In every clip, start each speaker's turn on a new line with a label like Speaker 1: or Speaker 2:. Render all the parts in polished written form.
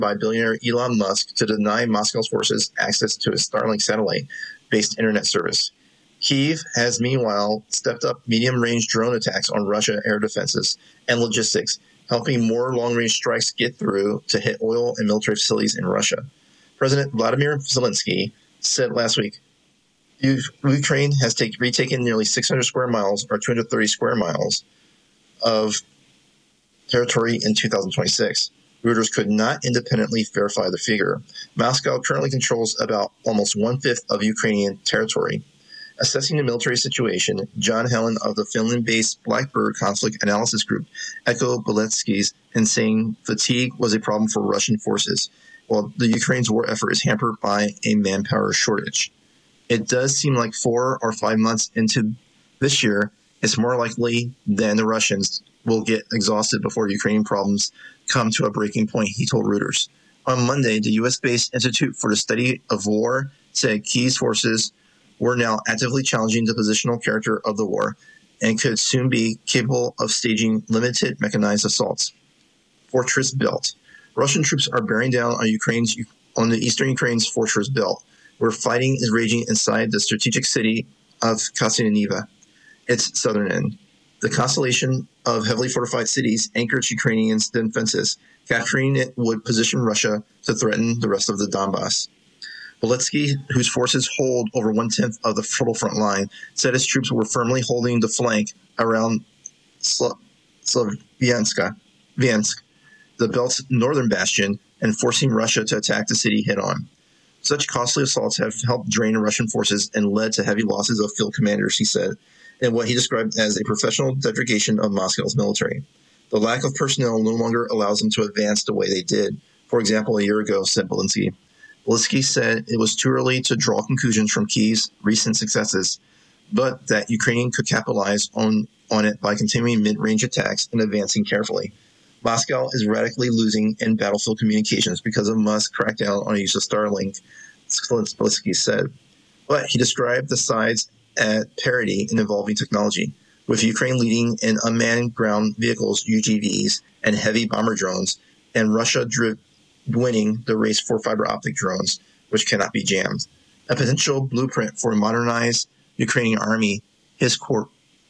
Speaker 1: by billionaire Elon Musk to deny Moscow's forces access to its Starlink satellite-based internet service. Kyiv has meanwhile stepped up medium-range drone attacks on Russian air defenses and logistics, helping more long-range strikes get through to hit oil and military facilities in Russia. President Vladimir Zelensky said last week, Ukraine has retaken nearly 600 square miles, or 230 square miles, of territory in 2026. Reuters could not independently verify the figure. Moscow currently controls about almost one-fifth of Ukrainian territory. Assessing the military situation, John Helen of the Finland-based Blackbird Conflict Analysis Group echoed Beletsky's in saying fatigue was a problem for Russian forces, while the Ukraine's war effort is hampered by a manpower shortage. It does seem like 4 or 5 months into this year, it's more likely than the Russians will get exhausted before Ukrainian problems come to a breaking point, he told Reuters. On Monday, the U.S.-based Institute for the Study of War said Kyiv's forces were now actively challenging the positional character of the war and could soon be capable of staging limited mechanized assaults. Fortress Belt. Russian troops are bearing down on the eastern Ukraine's Fortress Belt, where fighting is raging inside the strategic city of Kasyaneva, its southern end. The constellation of heavily fortified cities anchors Ukrainian defenses. Capturing it would position Russia to threaten the rest of the Donbass. Beletsky, whose forces hold over one-tenth of the total front line, said his troops were firmly holding the flank around Slavyansk, the belt's northern bastion, and forcing Russia to attack the city head-on. Such costly assaults have helped drain Russian forces and led to heavy losses of field commanders, he said, in what he described as a professional degradation of Moscow's military. The lack of personnel no longer allows them to advance the way they did, for example, a year ago, said Beletsky. Beletsky said it was too early to draw conclusions from Kyiv's recent successes, but that Ukraine could capitalize on it by continuing mid-range attacks and advancing carefully. Moscow is radically losing in battlefield communications because of Musk's crackdown on the use of Starlink, Beletsky said. But he described the sides at parity in evolving technology, with Ukraine leading in unmanned ground vehicles, UGVs, and heavy bomber drones, and Russia winning the race for fiber optic drones, which cannot be jammed. A potential blueprint for a modernized Ukrainian army, his corps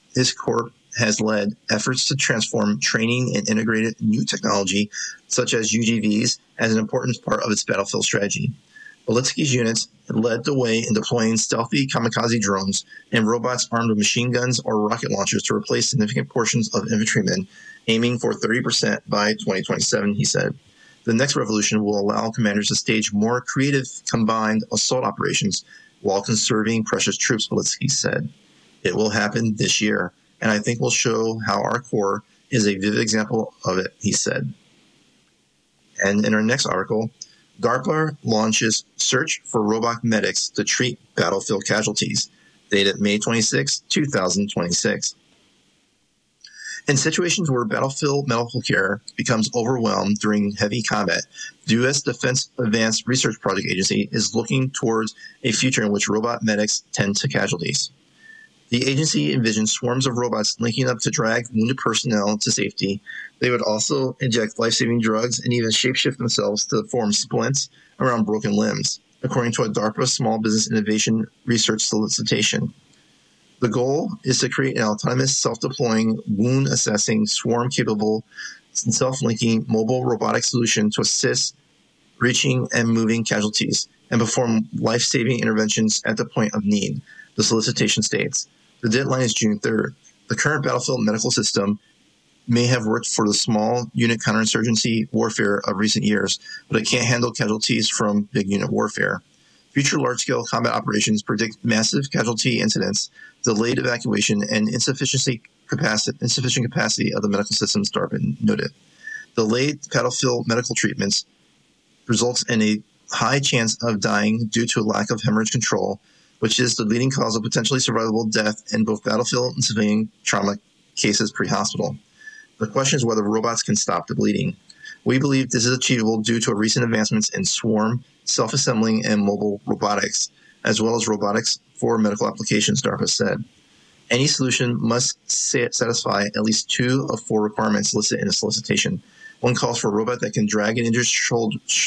Speaker 1: has led efforts to transform training and integrated new technology, such as UGVs, as an important part of its battlefield strategy. Beletsky's units led the way in deploying stealthy kamikaze drones and robots armed with machine guns or rocket launchers to replace significant portions of infantrymen, aiming for 30% by 2027, he said. The next revolution will allow commanders to stage more creative combined assault operations while conserving precious troops, Beletsky said. It will happen this year, and I think will show how our Corps is a vivid example of it, he said. And in our next article, DARPA launches search for robot medics to treat battlefield casualties, dated May 26, 2026. In situations where battlefield medical care becomes overwhelmed during heavy combat, the U.S. Defense Advanced Research Project Agency is looking towards a future in which robot medics tend to casualties. The agency envisions swarms of robots linking up to drag wounded personnel to safety. They would also inject life-saving drugs and even shapeshift themselves to form splints around broken limbs, according to a DARPA Small Business Innovation Research solicitation. The goal is to create an autonomous, self-deploying, wound-assessing, swarm-capable, and self-linking mobile robotic solution to assist reaching and moving casualties and perform life-saving interventions at the point of need, the solicitation states. The deadline is June 3rd. The current battlefield medical system may have worked for the small unit counterinsurgency warfare of recent years, but it can't handle casualties from big unit warfare. Future large-scale combat operations predict massive casualty incidents, delayed evacuation, and insufficient capacity of the medical systems, DARPA noted. Delayed battlefield medical treatments results in a high chance of dying due to a lack of hemorrhage control, which is the leading cause of potentially survivable death in both battlefield and civilian trauma cases pre-hospital. The question is whether robots can stop the bleeding. We believe this is achievable due to recent advancements in swarm, self-assembling, and mobile robotics, as well as robotics for medical applications, DARPA said. Any solution must satisfy at least 2 of 4 requirements listed in the solicitation. One calls for a robot that can drag an injured